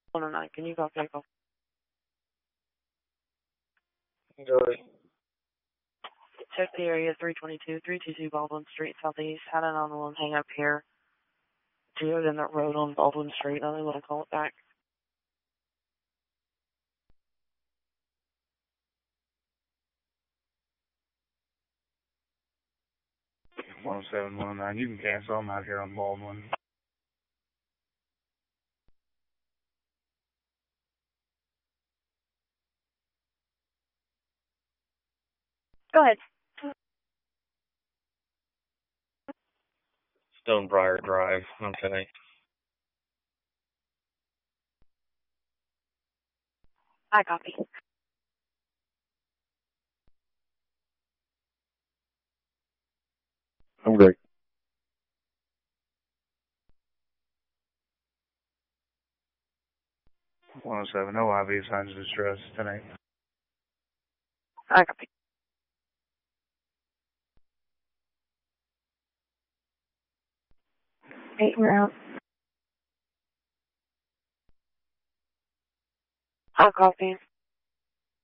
109, can you call vehicle? Joey. Check the area 322 Baldwin Street Southeast. Had an on-one hang up here. Geoed in that road on Baldwin Street. I don't want to call it back. One 109. You can cancel. I'm out here on Baldwin. Go ahead. Stonebriar Drive. Okay. I copy. I'm great. 107. No IV signs of distress tonight. I copy. 8 and out. I copy.